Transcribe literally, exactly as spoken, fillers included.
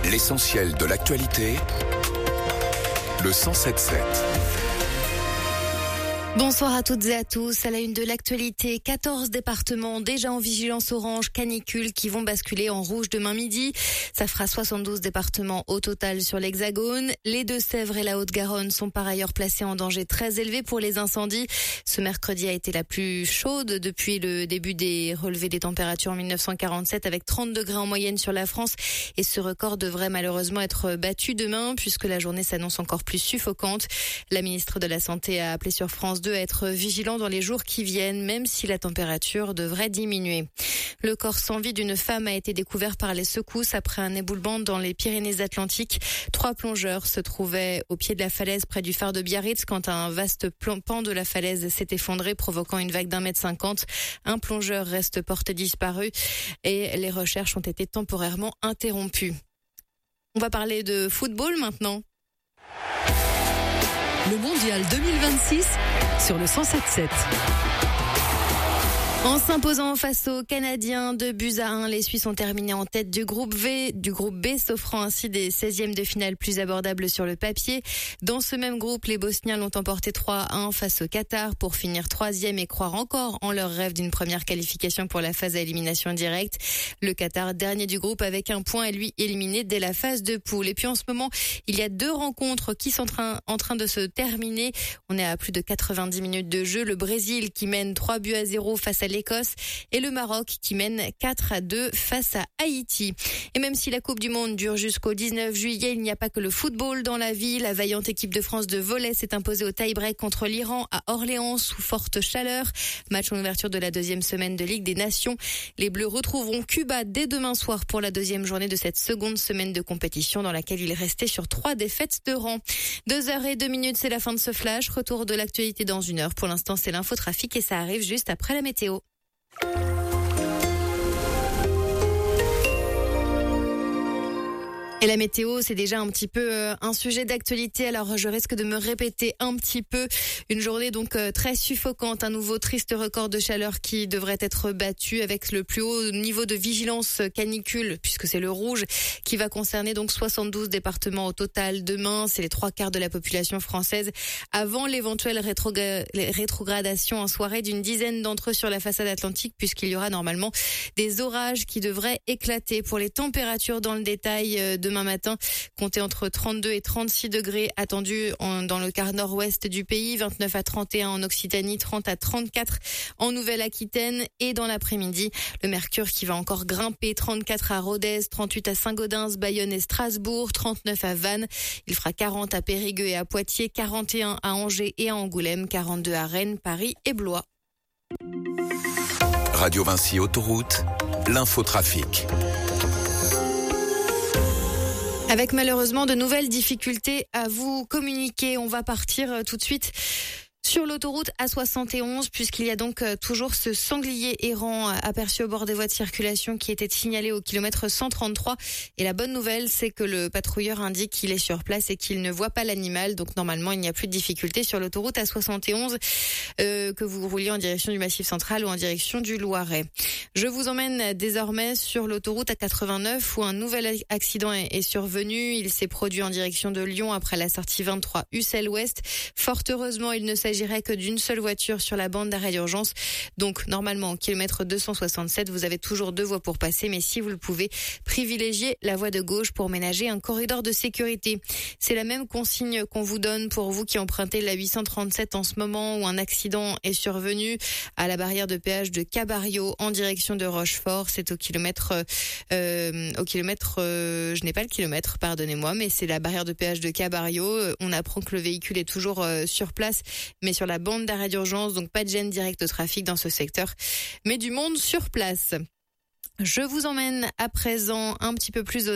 L'essentiel de l'actualité, le cent sept sept. Bonsoir à toutes et à tous. À la une de l'actualité, quatorze départements déjà en vigilance orange canicule qui vont basculer en rouge demain midi. Ça fera soixante-douze départements au total sur l'Hexagone. Les Deux-Sèvres et la Haute-Garonne sont par ailleurs placés en danger très élevé pour les incendies. Ce mercredi a été la plus chaude depuis le début des relevés des températures en mille neuf cent quarante-sept avec trente degrés en moyenne sur la France. Et ce record devrait malheureusement être battu demain puisque la journée s'annonce encore plus suffocante. La ministre de la Santé a appelé sur France deux à être vigilant dans les jours qui viennent, même si la température devrait diminuer. Le corps sans vie d'une femme a été découvert par les secousses après un éboulement dans les Pyrénées-Atlantiques. Trois plongeurs se trouvaient au pied de la falaise près du phare de Biarritz quand un vaste pan de la falaise s'est effondré, provoquant une vague d'un mètre cinquante. Un plongeur reste porté disparu et les recherches ont été temporairement interrompues. On va parler de football maintenant. Le mondial deux mille vingt-six sur le cent sept sept. En s'imposant face aux Canadiens deux buts à un, les Suisses ont terminé en tête du groupe V, du groupe B, s'offrant ainsi des seizièmes de finale plus abordables sur le papier. Dans ce même groupe, les Bosniens l'ont emporté trois à un face au Qatar pour finir troisième et croire encore en leur rêve d'une première qualification pour la phase à élimination directe. Le Qatar, dernier du groupe avec un point, est lui éliminé dès la phase de poule. Et puis en ce moment, il y a deux rencontres qui sont en train, en train de se terminer. On est à plus de quatre-vingt-dix minutes de jeu. Le Brésil qui mène trois buts à zéro face à l'Écosse et le Maroc qui mène quatre à deux face à Haïti. Et même si la Coupe du Monde dure jusqu'au dix-neuf juillet, il n'y a pas que le football dans la vie. La vaillante équipe de France de volley s'est imposée au tie-break contre l'Iran à Orléans sous forte chaleur. Match en ouverture de la deuxième semaine de Ligue des Nations. Les Bleus retrouveront Cuba dès demain soir pour la deuxième journée de cette seconde semaine de compétition dans laquelle il restait sur trois défaites de rang. Deux heures et deux minutes, c'est la fin de ce flash. Retour de l'actualité dans une heure. Pour l'instant, c'est l'infotrafic et ça arrive juste après la météo. Et la météo, c'est déjà un petit peu euh, un sujet d'actualité, alors je risque de me répéter un petit peu. Une journée donc euh, très suffocante, un nouveau triste record de chaleur qui devrait être battu avec le plus haut niveau de vigilance canicule, puisque c'est le rouge, qui va concerner donc soixante-douze départements au total. Demain, c'est les trois quarts de la population française, avant l'éventuelle rétrogra- rétrogradation en soirée d'une dizaine d'entre eux sur la façade atlantique, puisqu'il y aura normalement des orages qui devraient éclater. Pour les températures dans le détail, euh, demain matin, comptez entre trente-deux et trente-six degrés attendus en, dans le quart nord-ouest du pays, vingt-neuf à trente et un en Occitanie, trente à trente-quatre en Nouvelle-Aquitaine. Et dans l'après-midi, le mercure qui va encore grimper, trente-quatre à Rodez, trente-huit à Saint-Gaudens, Bayonne et Strasbourg, trente-neuf à Vannes. Il fera quarante à Périgueux et à Poitiers, quarante et un à Angers et à Angoulême, quarante-deux à Rennes, Paris et Blois. Radio Vinci Autoroute, l'infotrafic. Avec malheureusement de nouvelles difficultés à vous communiquer, on va partir tout de suite sur l'autoroute A soixante et onze, puisqu'il y a donc toujours ce sanglier errant aperçu au bord des voies de circulation qui était signalé au kilomètre cent trente-trois. Et la bonne nouvelle, c'est que le patrouilleur indique qu'il est sur place et qu'il ne voit pas l'animal. Donc normalement, il n'y a plus de difficulté sur l'autoroute A soixante et onze, euh, que vous rouliez en direction du Massif central ou en direction du Loiret. Je vous emmène désormais sur l'autoroute A quatre-vingt-neuf où un nouvel accident est, est survenu. Il s'est produit en direction de Lyon après la sortie vingt-trois Ussel-Ouest. Fort heureusement, il ne s'agit que d'une seule voiture sur la bande d'arrêt d'urgence. Donc, normalement, au kilomètre deux cent soixante-sept, vous avez toujours deux voies pour passer, mais si vous le pouvez, privilégiez la voie de gauche pour ménager un corridor de sécurité. C'est la même consigne qu'on vous donne pour vous qui empruntez la huit cent trente-sept en ce moment où un accident est survenu à la barrière de péage de Cabario en direction de Rochefort. C'est au kilomètre, euh, au kilomètre, euh, je n'ai pas le kilomètre, pardonnez-moi, mais c'est la barrière de péage de Cabario. On apprend que le véhicule est toujours euh, sur place, mais sur la bande d'arrêt d'urgence, donc pas de gêne directe au trafic dans ce secteur, mais du monde sur place. Je vous emmène à présent un petit peu plus au